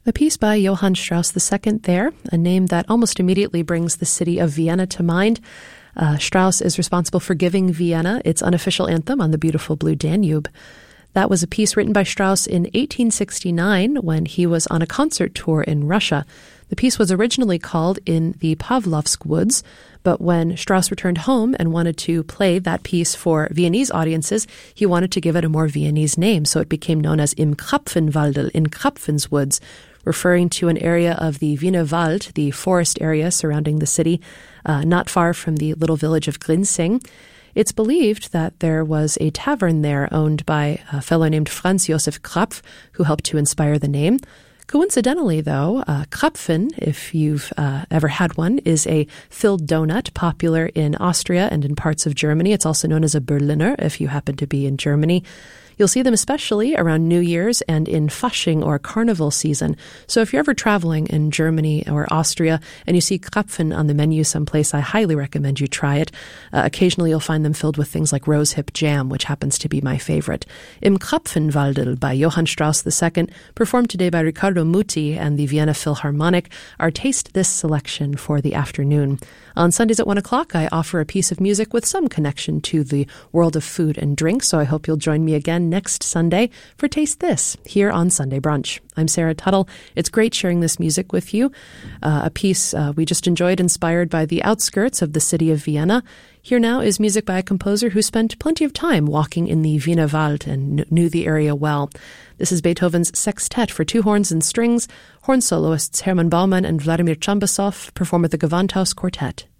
A piece by Johann Strauss II there, a name that almost immediately brings the city of Vienna to mind. Strauss is responsible for giving Vienna its unofficial anthem on the beautiful blue Danube. That was a piece written by Strauss in 1869 when he was on a concert tour in Russia. The piece was originally called In the Pavlovsk Woods, but when Strauss returned home and wanted to play that piece for Viennese audiences, he wanted to give it a more Viennese name, so it became known as Im Krapfenwaldl, in Krapfen's Woods, referring to an area of the Wiener Wald, the forest area surrounding the city, not far from the little village of Grinzing. It's believed that there was a tavern there owned by a fellow named Franz Josef Krapf, who helped to inspire the name. Coincidentally, though, Krapfen, if you've ever had one, is a filled donut popular in Austria and in parts of Germany. It's also known as a Berliner if you happen to be in Germany. You'll see them especially around New Year's and in Fasching or Carnival season. So if you're ever traveling in Germany or Austria and you see Krapfen on the menu someplace, I highly recommend you try it. Occasionally you'll find them filled with things like rosehip jam, which happens to be my favorite. Im Krapfenwaldl by Johann Strauss II, performed today by Riccardo Muti and the Vienna Philharmonic, our Taste This selection for the afternoon. On Sundays at 1 o'clock, I offer a piece of music with some connection to the world of food and drink, so I hope you'll join me again next Sunday for Taste This here on Sunday Brunch. I'm Sarah Tuttle. It's great sharing this music with you. A piece we just enjoyed inspired by the outskirts of the city of Vienna. Here now is music by a composer who spent plenty of time walking in the Wiener Wald and knew the area well. This is Beethoven's Sextet for two horns and strings. Horn soloists Hermann Baumann and Vladimir Chambasov perform with the Gewandhaus Quartet.